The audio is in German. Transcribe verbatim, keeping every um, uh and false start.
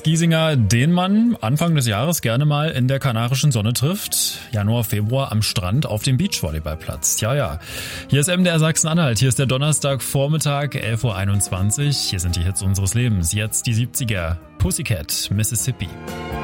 Max Giesinger, den man Anfang des Jahres gerne mal in der kanarischen Sonne trifft. Januar, Februar am Strand auf dem Beachvolleyballplatz. Ja, ja. Hier ist M D R Sachsen-Anhalt. Hier ist der Donnerstagvormittag, elf Uhr einundzwanzig. Hier sind die Hits unseres Lebens. Jetzt die siebziger. Pussycat, Mississippi.